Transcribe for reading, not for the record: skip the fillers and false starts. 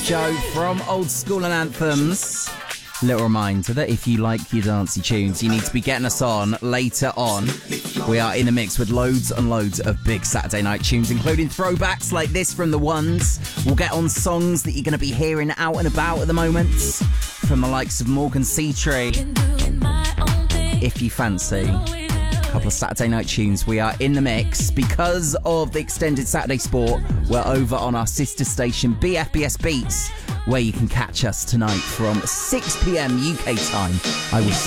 Joe from Old School and Anthems. Little reminder that if you like your dancey tunes, you need to be getting us on later on. We are in the mix with loads and loads of big Saturday night tunes, including throwbacks like this from The Ones. We'll get on songs that you're going to be hearing out and about at the moment from the likes of Morgan Seatree. If you fancy a couple of Saturday night tunes, we are in the mix. Because of the extended Saturday sport, we're over on our sister station BFBS Beats, where you can catch us tonight from 6 p.m. UK time. I will